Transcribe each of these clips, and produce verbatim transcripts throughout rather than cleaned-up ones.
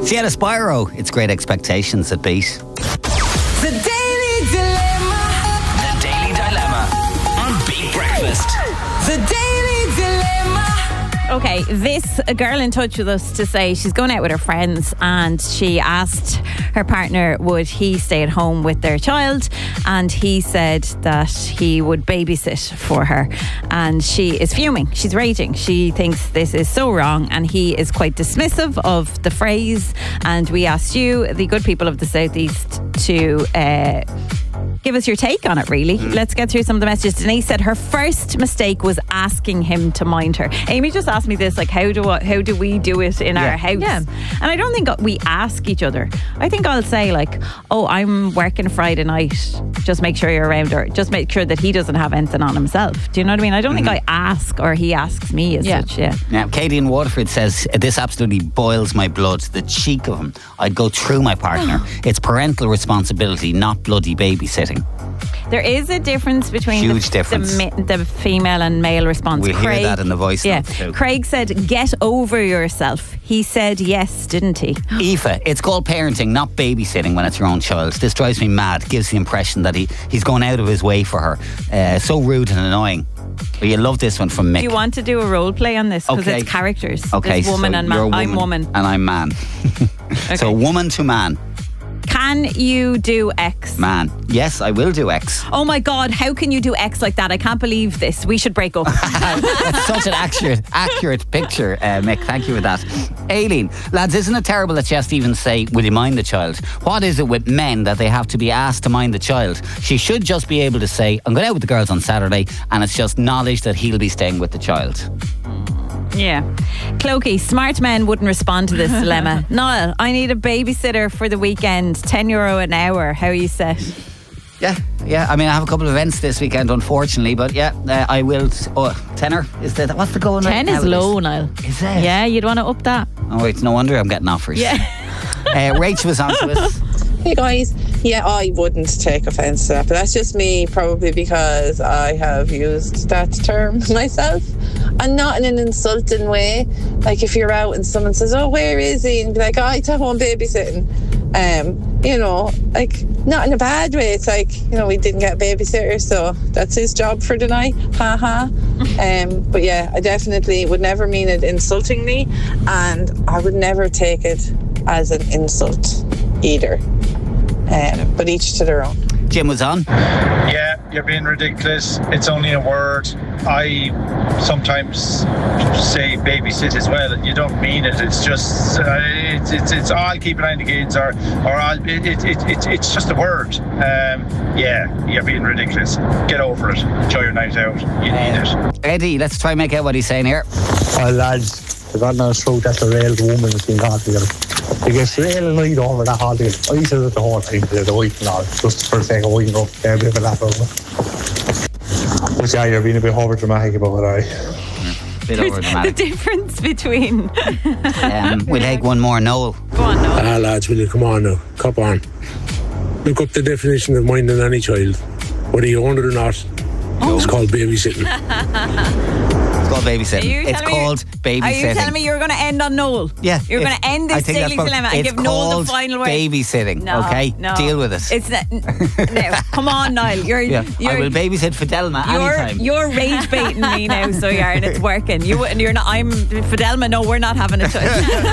Sienna Spyro, it's Great Expectations at Beat. The Daily Dilemma. The Daily Dilemma on Beat Breakfast. The Daily Dilemma. Okay, this a girl in touch with us to say she's going out with her friends and she asked her partner would he stay at home with their child, and he said that he would babysit for her, and she is fuming. She's raging. She thinks this is so wrong, and he is quite dismissive of the phrase. And we asked you, the good people of the Southeast, to uh, give us your take on it, really. Mm. Let's get through some of the messages. Denise said her first mistake was asking him to mind her. Amy just asked me this, like, how do I, how do we do it in yeah. our house? Yeah. And I don't think we ask each other. I think I'll say, like, oh, I'm working Friday night, just make sure you're around, or just make sure that he doesn't have anything on himself. Do you know what I mean? I don't mm-hmm. think I ask or he asks me as yeah. such. Yeah. Now, Katie in Waterford says, this absolutely boils my blood. The cheek of him. I'd go through my partner. It's parental responsibility, not bloody babysitting. There is a difference between Huge the, difference. The, the female and male response. We'll Craig, hear that in the voice yeah. notes too. Craig said, get over yourself. He said yes, didn't he? Aoife, it's called parenting, not babysitting when it's your own child. This drives me mad. Gives the impression that he, he's going out of his way for her. Uh, so rude and annoying. But you love this one from Mick. Do you want to do a role play on this? Because okay. it's characters. Okay, There's woman so and man. Woman I'm woman. And I'm man. Okay. So woman to man. Can you do X? Man. Yes, I will do X. Oh my God, how can you do X like that? I can't believe this. We should break up. That's such an accurate accurate picture, uh, Mick. Thank you for that. Aileen, lads, isn't it terrible that she has to even say, will you mind the child? What is it with men that they have to be asked to mind the child? She should just be able to say, I'm going out with the girls on Saturday, and it's just knowledge that he'll be staying with the child. Yeah. Clokey, smart men wouldn't respond to this dilemma. Niall, I need a babysitter for the weekend. ten euro an hour. How are you set? Yeah, yeah. I mean, I have a couple of events this weekend, unfortunately, but yeah, uh, I will. Oh, tenner is the what's the going? Ten right is low, Niall. Is it? Yeah, you'd want to up that. Oh wait, no wonder I'm getting offers. Yeah. uh, Rachel was on to us. Hey guys, yeah, I wouldn't take offence to that, but that's just me, probably because I have used that term myself, and not in an insulting way. Like if you're out and someone says, oh, where is he? And be like, oh, he's at home babysitting. Um, you know, like not in a bad way. It's like, you know, we didn't get a babysitter, so that's his job for the night. Ha ha. Um, but yeah, I definitely would never mean it insultingly, and I would never take it as an insult either. Um, but each to their own. Jim was on. Yeah, you're being ridiculous. It's only a word. I sometimes say babysit as well, and you don't mean it. It's just, uh, it's, it's, it's, oh, I'll keep an eye on the kids, or, or I'll, it, it, it, it, it's just a word. Um, yeah, you're being ridiculous. Get over it. Enjoy your night out. You need it. Eddie, let's try and make out what he's saying here. Oh, lads, the God knows truth, that's a real woman that's been gone together. They get real annoyed over that whole thing. I said it the whole time to the wife and all, just for the sake of winding up. They're a bit of a laugh over it. But yeah, you're being a bit over dramatic about it, aye. Bit over dramatic. The difference between. um, we'll take one more. Noel. Go on, Noel. Ah, lads, will you come on now? Cop on. Look up the definition of minding any child. Whether you own it or not, oh. It's called babysitting. It's called babysitting. It's called babysitting. Are you telling me you're going to end on Noel? Yeah. You're going to end this daily dilemma and give Noel the final word? It's called babysitting, no, okay? No. Deal with it. It's not, no, come on, Niall. You're, yeah. you're, I will babysit Fidelma you're, anytime. You're rage baiting me now, so you are, and it's working. You, you're not. I'm Fidelma. No, we're not having a choice.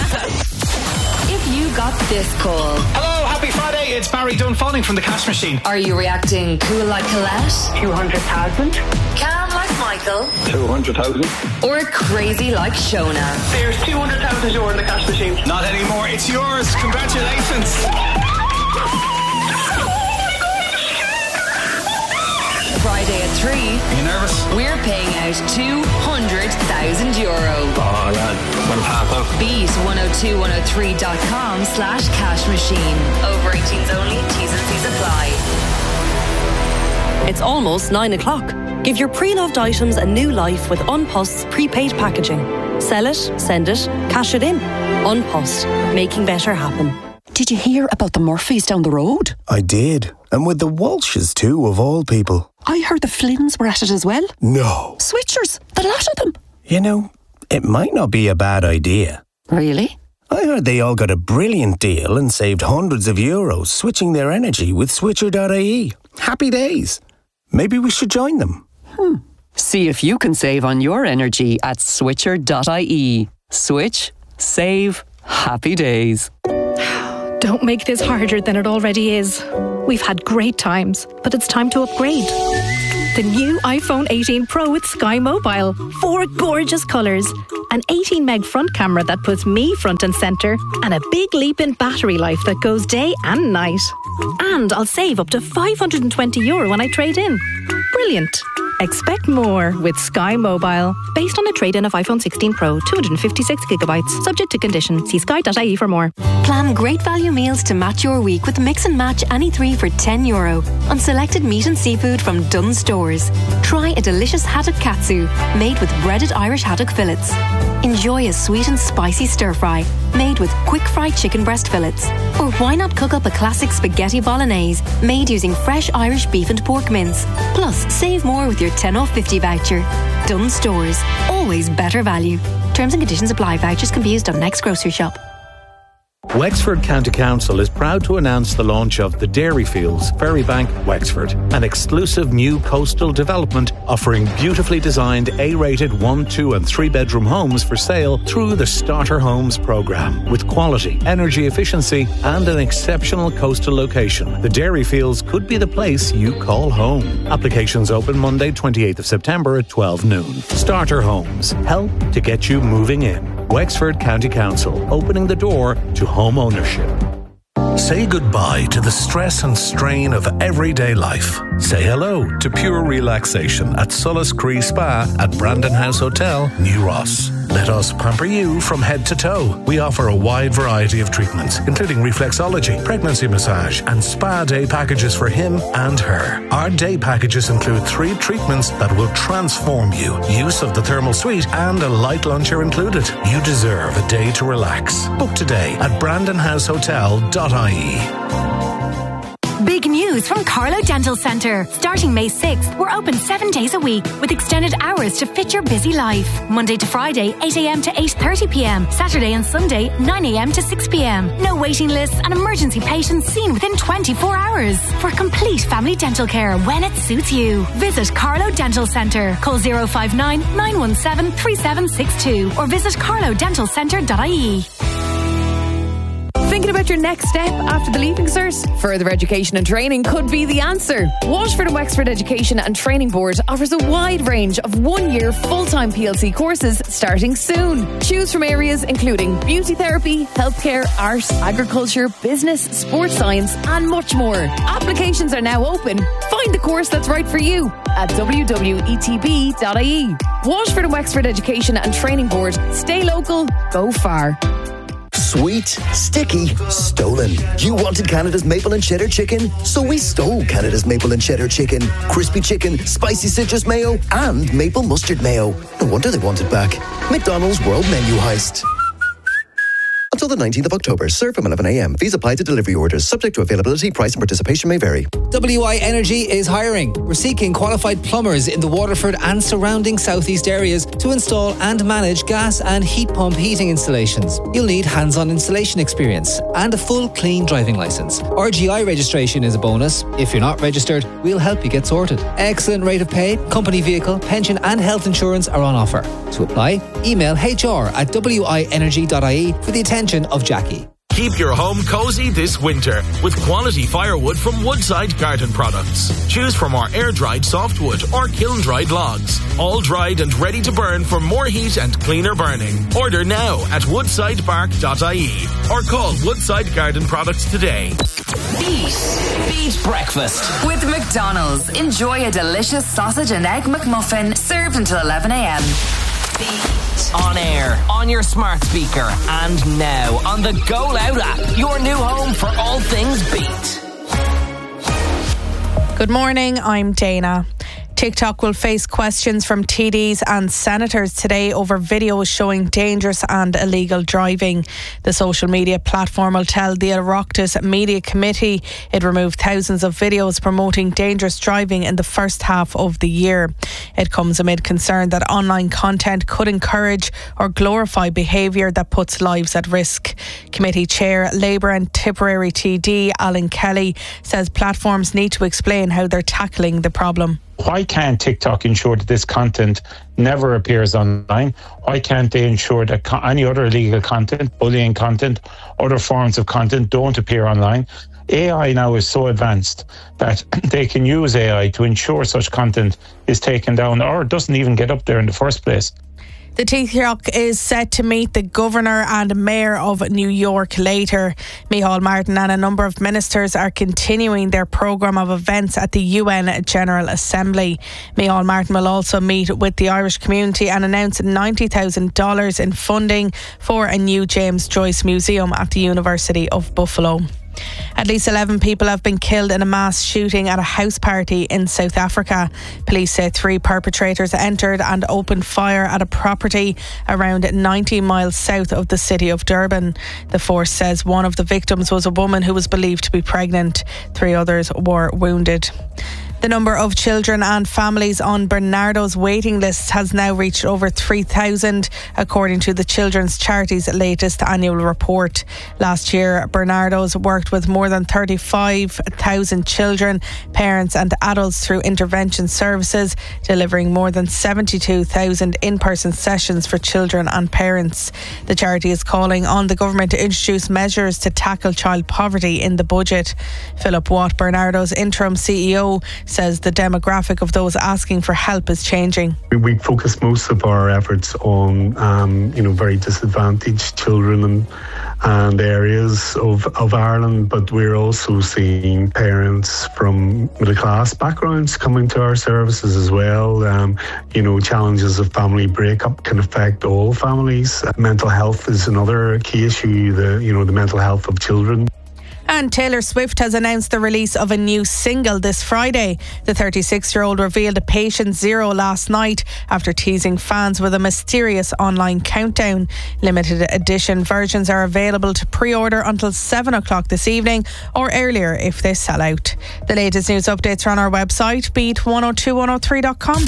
If you got this call. Hello, happy Friday. It's Barry Dunn phoning from the cash machine. Are you reacting cool like Colette? two hundred thousand. Calm like Michael? two hundred thousand. Or crazy like Shona? There's two hundred thousand euro in the cash machine. Not anymore. It's yours. Congratulations. Friday at three. Are you nervous? We're paying out two hundred thousand euro. Oh, lad. One half out. Beat one oh two one oh three dot com slash cash machine. Over eighteens only. T's and C's apply. It's almost nine o'clock. Give your pre-loved items a new life with Unpost's prepaid packaging. Sell it, send it, cash it in. Unpost, making better happen. Did you hear about the Murphys down the road? I did. And with the Walshes too, of all people. I heard the Flynns were at it as well. No. Switchers, the lot of them. You know, it might not be a bad idea. Really? I I heard they all got a brilliant deal and saved hundreds of euros switching their energy with switcher dot I E. Happy days. Maybe we should join them. Hmm. See if you can save on your energy at switcher dot I E. Switch, save, happy days. Don't make this harder than it already is. We've had great times, but it's time to upgrade. The new iPhone eighteen Pro with Sky Mobile. Four gorgeous colours. An eighteen meg front camera that puts me front and centre. And a big leap in battery life that goes day and night. And I'll save up to five hundred twenty euro when I trade in. Brilliant. Expect more with Sky Mobile. Based on a trade-in of iPhone sixteen Pro, two hundred fifty-six gigabytes. Subject to condition. See sky dot I E for more. Plan great value meals to match your week with Mix and Match any three for ten euro on selected meat and seafood from Dunnes Stores. Try a delicious haddock katsu made with breaded Irish haddock fillets. Enjoy a sweet and spicy stir fry made with quick fried chicken breast fillets. Or why not cook up a classic spaghetti bolognese made using fresh Irish beef and pork mince. Plus, save more with your ten off fifty voucher. Dunnes Stores. Always better value. Terms and conditions apply. Vouchers can be used on next grocery shop. Wexford County Council is proud to announce the launch of the Dairy Fields, Ferrybank, Wexford, an exclusive new coastal development offering beautifully designed A-rated one, two and three bedroom homes for sale through the Starter Homes programme. With quality, energy efficiency and an exceptional coastal location, the Dairy Fields could be the place you call home. Applications open Monday twenty-eighth of September at twelve noon. Starter Homes, help to get you moving in. Wexford County Council, opening the door to home ownership. Say goodbye to the stress and strain of everyday life. Say hello to pure relaxation at Solis Cree Spa at Brandon House Hotel, New Ross. Let us pamper you from head to toe. We offer a wide variety of treatments, including reflexology, pregnancy massage, and spa day packages for him and her. Our day packages include three treatments that will transform you. Use of the thermal suite and a light lunch are included. You deserve a day to relax. Book today at brandon house hotel dot I E. Big news from Carlo Dental Centre. Starting May sixth, we're open seven days a week with extended hours to fit your busy life. Monday to Friday, eight a.m. to eight thirty p.m. Saturday and Sunday, nine a.m. to six p.m. No waiting lists and emergency patients seen within twenty-four hours. For complete family dental care when it suits you. Visit Carlo Dental Centre. Call zero five nine, nine one seven, three seven six two or visit carlo dental centre dot I E. Thinking about your next step after the Leaving Cert? Further education and training could be the answer. Waterford and Wexford Education and Training Board offers a wide range of one-year full-time P L C courses starting soon. Choose from areas including beauty therapy, healthcare, art, agriculture, business, sports science and much more. Applications are now open. Find the course that's right for you at w w e t b dot I E. Waterford and Wexford Education and Training Board. Stay local, go far. Sweet, sticky, stolen. You wanted Canada's maple and cheddar chicken, so we stole Canada's maple and cheddar chicken. Crispy chicken, spicy citrus mayo, and maple mustard mayo. No wonder they want it back. McDonald's World Menu Heist. Until the nineteenth of October, serve from eleven a.m. Fees apply to delivery orders. Subject to availability, price and participation may vary. W I Energy is hiring. We're seeking qualified plumbers in the Waterford and surrounding southeast areas to install and manage gas and heat pump heating installations. You'll need hands-on installation experience and a full clean driving licence. R G I registration is a bonus. If you're not registered, we'll help you get sorted. Excellent rate of pay, company vehicle, pension and health insurance are on offer. To apply, email h r at w i energy dot I E for the attention of Jackie. Keep your home cozy this winter with quality firewood from Woodside Garden Products. Choose from our air-dried softwood or kiln-dried logs, all dried and ready to burn for more heat and cleaner burning. Order now at woodsidepark dot I E or call Woodside Garden Products today. Beat. Beat breakfast. With McDonald's. Enjoy a delicious sausage and egg McMuffin served until eleven a.m. Beat. On air, on your smart speaker, and now on the Go Loud app, your new home for all things Beat. Good morning, I'm Dana. TikTok will face questions from T Ds and senators today over videos showing dangerous and illegal driving. The social media platform will tell the Oireachtas Media Committee it removed thousands of videos promoting dangerous driving in the first half of the year. It comes amid concern that online content could encourage or glorify behaviour that puts lives at risk. Committee Chair, Labour and Tipperary T D Alan Kelly says platforms need to explain how they're tackling the problem. Why can't TikTok ensure that this content never appears online? Why can't they ensure that co- any other illegal content, bullying content, other forms of content don't appear online? A I now is so advanced that they can use A I to ensure such content is taken down or doesn't even get up there in the first place. The TikTok is set to meet the Governor and Mayor of New York later. Micheál Martin and a number of ministers are continuing their programme of events at the U N General Assembly. Micheál Martin will also meet with the Irish community and announce ninety thousand dollars in funding for a new James Joyce Museum at the University of Buffalo. At least eleven people have been killed in a mass shooting at a house party in South Africa. Police say three perpetrators entered and opened fire at a property around ninety miles south of the city of Durban. The force says one of the victims was a woman who was believed to be pregnant. Three others were wounded. The number of children and families on Bernardo's waiting list has now reached over three thousand, according to the Children's Charity's latest annual report. Last year, Bernardo's worked with more than thirty-five thousand children, parents and adults through intervention services, delivering more than seventy-two thousand in-person sessions for children and parents. The charity is calling on the government to introduce measures to tackle child poverty in the budget. Philip Watt, Bernardo's interim C E O, says the demographic of those asking for help is changing. We focus most of our efforts on, um, you know, very disadvantaged children and, and areas of, of Ireland, but we're also seeing parents from middle class backgrounds coming to our services as well. Um, you know, challenges of family breakup can affect all families. Mental health is another key issue, the, you know, the mental health of children. And Taylor Swift has announced the release of a new single this Friday. The thirty-six-year-old revealed Patient Zero last night after teasing fans with a mysterious online countdown. Limited edition versions are available to pre-order until seven o'clock this evening or earlier if they sell out. The latest news updates are on our website, beat one oh two one oh three dot com.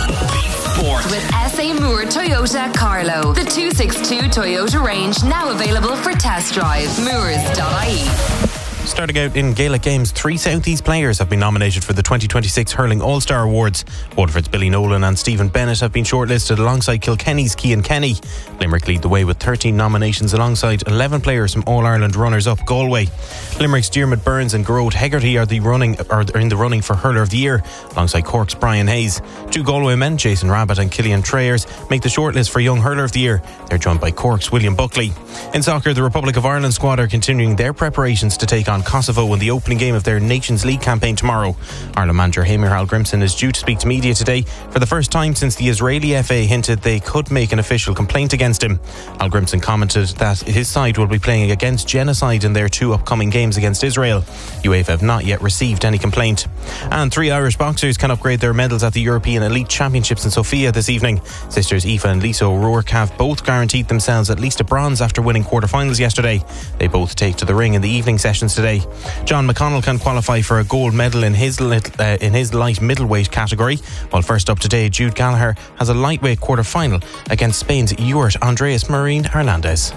With S A Moore Toyota Carlow. The two sixty-two Toyota range now available for test drive. Moores dot I E. Starting out in Gaelic games, three South East players have been nominated for the twenty twenty-six Hurling All-Star Awards. Waterford's Billy Nolan and Stephen Bennett have been shortlisted alongside Kilkenny's Cian Kenny. Limerick lead the way with thirteen nominations alongside eleven players from All-Ireland runners-up Galway. Limerick's Diarmuid Burns and Gerard Hegarty are, the running, are in the running for Hurler of the Year alongside Cork's Brian Hayes. Two Galway men, Jason Rabbit and Killian Trayers, make the shortlist for Young Hurler of the Year. They're joined by Cork's William Buckley. In soccer, the Republic of Ireland squad are continuing their preparations to take on Kosovo in the opening game of their Nations League campaign tomorrow. Ireland manager Heimir Hallgrimsson is due to speak to media today for the first time since the Israeli F A hinted they could make an official complaint against him. Hallgrimsson commented that his side will be playing against genocide in their two upcoming games against Israel. UEFA have not yet received any complaint. And three Irish boxers can upgrade their medals at the European Elite Championships in Sofia this evening. Sisters Aoife and Lisa O'Rourke have both guaranteed themselves at least a bronze after winning quarterfinals yesterday. They both take to the ring in the evening sessions today. John McConnell can qualify for a gold medal in his lit, uh, in his light middleweight category, while first up today Jude Gallagher has a lightweight quarter-final against Spain's Urirt Andreas Marin Hernandez.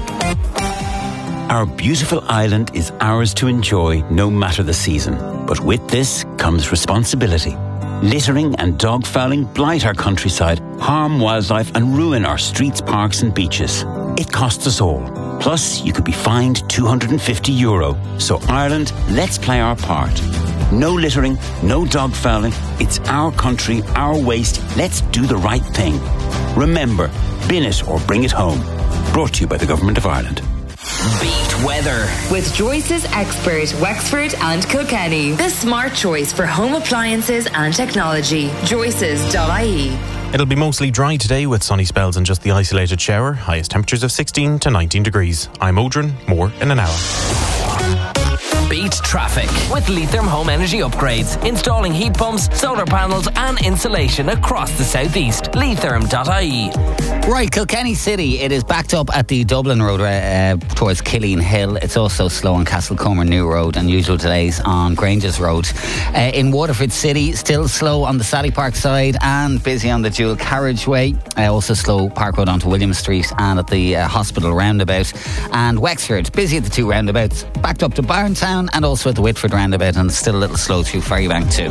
Our beautiful island is ours to enjoy no matter the season, but with this comes responsibility. Littering and dog fouling blight our countryside, harm wildlife and ruin our streets, parks and beaches. It costs us all. Plus, you could be fined two hundred fifty euro. So Ireland, let's play our part. No littering, no dog fouling. It's our country, our waste. Let's do the right thing. Remember, bin it or bring it home. Brought to you by the Government of Ireland. Beat weather with Joyce's expert Wexford and Kilkenny. The smart choice for home appliances and technology. Joyces dot I E. It'll be mostly dry today with sunny spells and just the isolated shower. Highest temperatures of sixteen to nineteen degrees. I'm Odrin. More in an hour. Beat traffic with Leitrim Home Energy Upgrades. Installing heat pumps, solar panels and insulation across the southeast. Leitrim dot I E. Right, Kilkenny City. It is backed up at the Dublin Road uh, towards Killeen Hill. It's also slow on Castlecomer New Road, and usual delays on Granges Road. Uh, in Waterford City, still slow on the Sally Park side and busy on the dual carriageway. Uh, also slow Park Road onto William Street and at the uh, hospital roundabout. And Wexford, busy at the two roundabouts, backed up to Barntown and also at the Whitford roundabout, and still a little slow through Ferrybank too.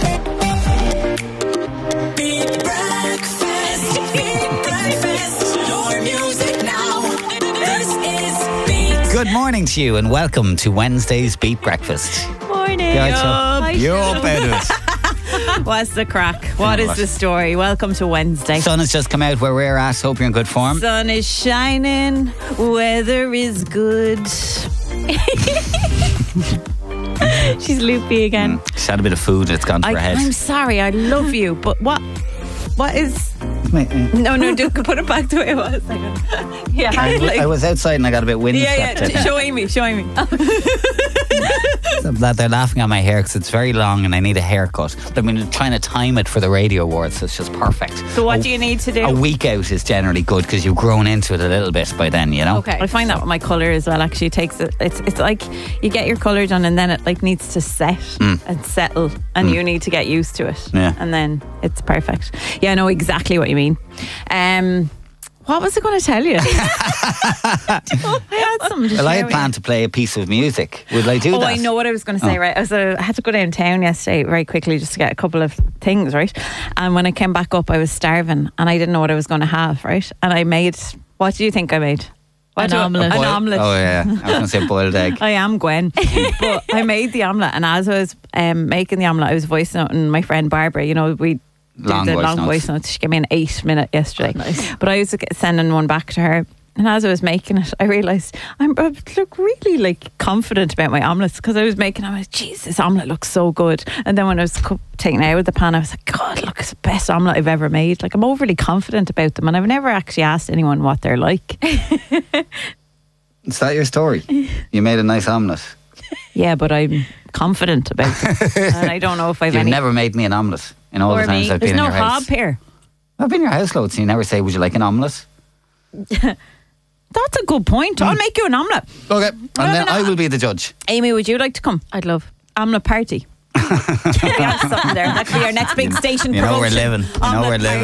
Good morning to you and welcome to Wednesday's Beat Breakfast. Morning. You're up. You're up out of it. What's the crack? What is what? the story? Welcome to Wednesday. Sun has just come out where we're at. Hope you're in good form. Sun is shining. Weather is good. She's loopy again. Mm, she's had a bit of food. It's gone to I, her head. I'm sorry. I love you, but what? What is? No, no. Do put it back the way it was. Yeah, I, like, I was outside and I got a bit windswept. yeah, yeah. Showing me, showing me. That they're laughing at my hair because it's very long and I need a haircut. I mean, trying to time it for the radio awards, so it's just perfect. So what a, do you need to do? A week out is generally good because you've grown into it a little bit by then, you know. Okay, I find that with my colour as well. Actually, it takes it. It's it's like you get your colour done and then it like needs to set Mm. and settle, and Mm. you need to get used to it. Yeah. And then it's perfect. Yeah, I know exactly what you mean. Um. What was I going to tell you? I had something to Well, I share had planned to play a piece of music. Would I do oh, that? I know what I was going to say, Oh. right? I, was, uh, I had to go downtown yesterday very quickly just to get a couple of things, right? And when I came back up, I was starving and I didn't know what I was going to have, right? And I made, what do you think I made? What An do I- omelette. An Boiled- omelette. Oh, yeah. I was going to say boiled egg. I am Gwen. But I made the omelette, and as I was um, making the omelette, I was voice noting my friend Barbara. You know, we Long did the voice long notes. voice notes. She gave me an eight minute yesterday. But I was sending one back to her. And as I was making it, I realised I'm, I look really like confident about my omelettes because I was making. I was, geez, this omelette looks so good. And then when I was co- taking it out of the pan, I was like, God, look, it's the best omelette I've ever made. Like I'm overly confident about them, and I've never actually asked anyone what they're like. Is that your story? You made a nice omelette. Yeah, but I'm confident about them, and I don't know if I've You've any. never made me an omelette in all Or the times me. I've There's been no in your house. hob here. I've been in your house loads and you never say, would you like an omelette? That's a good point. I'll make you an omelette. Okay. And then I will be the judge. Amy, would you like to come? I'd love omelette party. We have something there. That could be our next big station You know we're promotion. living. You know Omelette we're living.